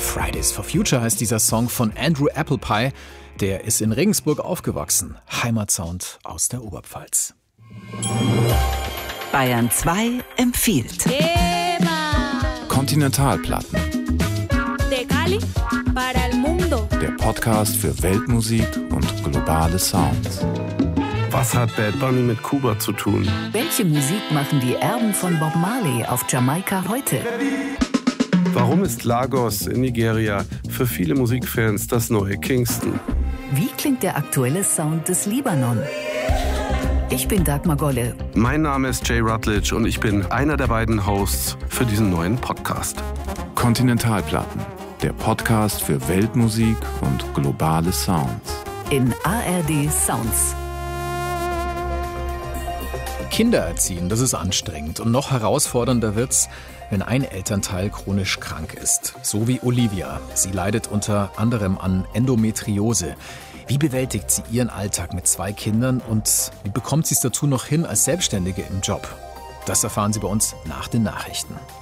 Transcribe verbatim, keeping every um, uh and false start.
Fridays for Future heißt dieser Song von Andrew Applepie. Der ist in Regensburg aufgewachsen. Heimatsound aus der Oberpfalz. Bayern zwei empfiehlt. Kontinentalplatten. De Cali para el mundo. Der Podcast für Weltmusik und globale Sounds. Was hat Bad Bunny mit Kuba zu tun? Welche Musik machen die Erben von Bob Marley auf Jamaika heute? Warum ist Lagos in Nigeria für viele Musikfans das neue Kingston? Wie klingt der aktuelle Sound des Libanon? Ich bin Dagmar Golle. Mein Name ist Jay Rutledge und ich bin einer der beiden Hosts für diesen neuen Podcast. Kontinentalplatten, der Podcast für Weltmusik und globale Sounds. In A R D Sounds. Kinder erziehen, das ist anstrengend. Und noch herausfordernder wird's, wenn ein Elternteil chronisch krank ist. So wie Olivia. Sie leidet unter anderem an Endometriose. Wie bewältigt sie ihren Alltag mit zwei Kindern und wie bekommt sie es dazu noch hin als Selbstständige im Job? Das erfahren Sie bei uns nach den Nachrichten.